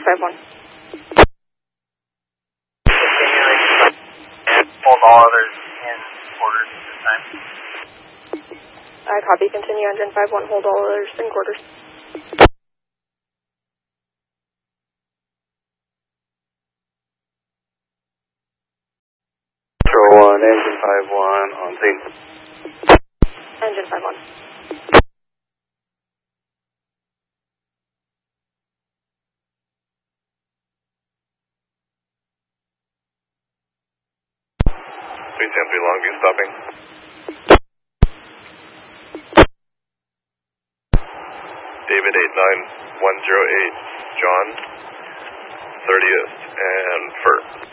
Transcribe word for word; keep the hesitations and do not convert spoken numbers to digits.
five one. And hold all others in quarters this time. I copy. Continue engine five one. Hold all others in quarters. Control one, engine five one on scene. Engine five one. Please empty Longview stopping. David eight nine one zero eight, John, thirtieth and first.